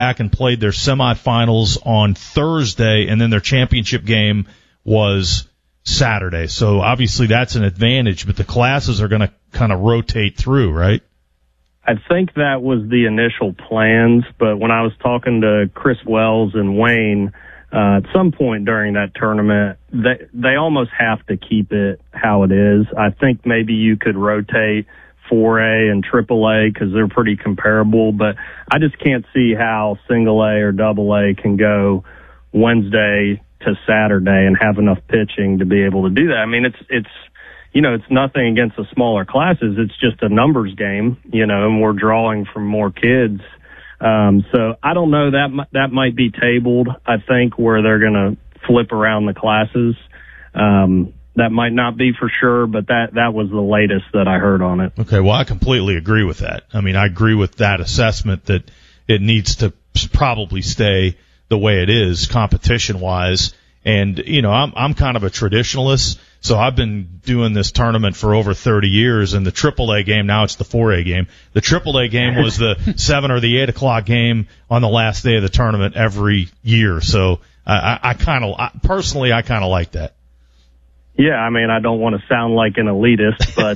back and played their semifinals on Thursday, and then their championship game was Saturday. So obviously that's an advantage, but the classes are going to kind of rotate through, right? I think that was the initial plans, but when I was talking to Chris Wells and Wayne, at some point during that tournament, they almost have to keep it how it is. I think maybe you could rotate 4A and AAA because they're pretty comparable, but I just can't see how single A or AA can go Wednesday to Saturday and have enough pitching to be able to do that. I mean, it's nothing against the smaller classes. It's just a numbers game, and we're drawing from more kids. So I don't know, that might be tabled, I think, where they're going to flip around the classes. That might not be for sure, but that was the latest that I heard on it. Okay, well, I completely agree with that. I mean, I agree with that assessment that it needs to probably stay the way it is competition-wise. And, I'm kind of a traditionalist, so I've been doing this tournament for over 30 years, and the AAA game, now it's the 4A game. The AAA game was the 7 or the 8 o'clock game on the last day of the tournament every year. So I personally kind of like that. Yeah, I mean, I don't want to sound like an elitist, but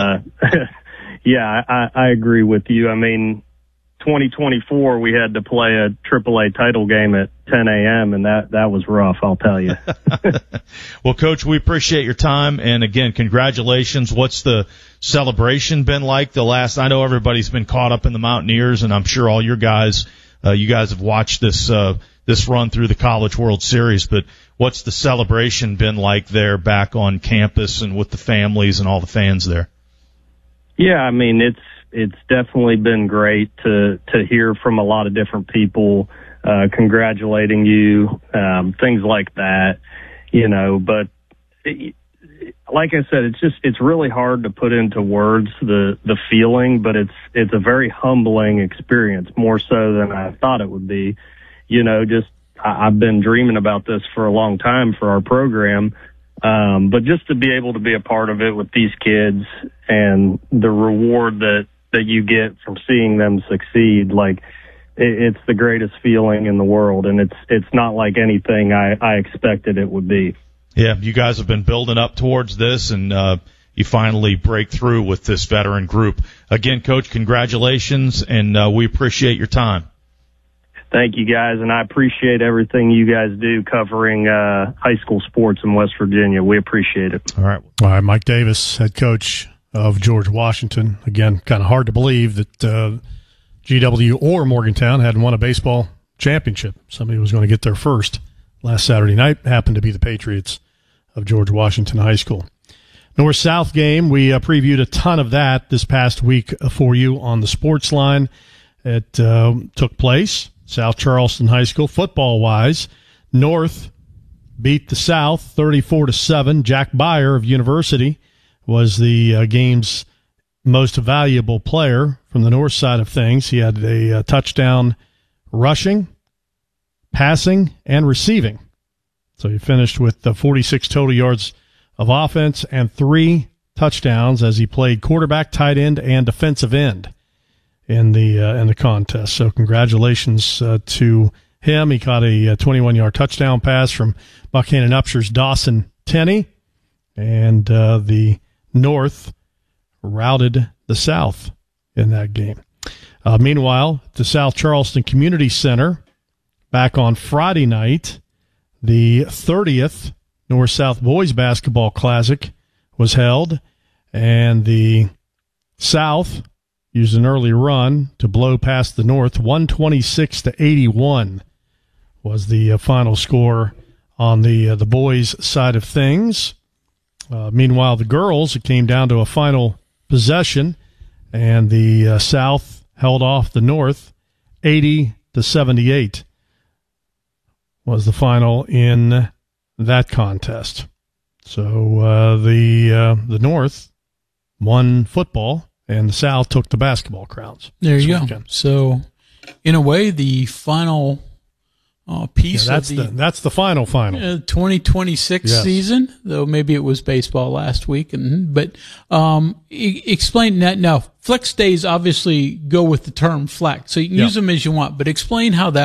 yeah, I agree with you. I mean, 2024, we had to play a AAA title game at 10 a.m., and that was rough, I'll tell you. Well, Coach, we appreciate your time, and again, congratulations. What's the celebration been like I know everybody's been caught up in the Mountaineers, and I'm sure all your guys, you guys have watched this run through the College World Series, but what's the celebration been like there back on campus and with the families and all the fans there? Yeah, I mean, it's definitely been great to hear from a lot of different people, congratulating you, things like that, but like I said, it's really hard to put into words the feeling, but it's a very humbling experience, more so than I thought it would be. I've been dreaming about this for a long time for our program. But just to be able to be a part of it with these kids and the reward that you get from seeing them succeed, it's the greatest feeling in the world, and it's not like anything I expected it would be. Yeah, you guys have been building up towards this, and you finally break through with this veteran group. Again, Coach, congratulations, and we appreciate your time. Thank you, guys, and I appreciate everything you guys do covering high school sports in West Virginia. We appreciate it. All right, Mike Davis, head coach of George Washington. Again, kind of hard to believe that GW or Morgantown hadn't won a baseball championship. Somebody was going to get there first last Saturday night. Happened to be the Patriots of George Washington High School. North-South game, we previewed a ton of that this past week for you on the Sports Line. It took place. South Charleston High School, football-wise, North beat the South 34-7. Jack Byer of University was the game's most valuable player from the north side of things. He had a touchdown rushing, passing, and receiving. So he finished with 46 total yards of offense and 3 touchdowns as he played quarterback, tight end, and defensive end in the contest. So congratulations to him. He caught a 21-yard touchdown pass from Buchanan Upsher's Dawson Tenney, and the North routed the South in that game. Meanwhile, at the South Charleston Community Center, back on Friday night, the 30th North-South Boys Basketball Classic was held, and the South used an early run to blow past the North. 126-81 was the final score on the boys' side of things. Meanwhile, the girls, it came down to a final possession, and the South held off the North 80-78 was the final in that contest. So the North won football, and the South took the basketball crowns. There you go. So, in a way, the final piece that's of that's the final 2026 season, though maybe it was baseball last week. But explain that. Now, flex days obviously go with the term flex, so you can use them as you want, but explain how that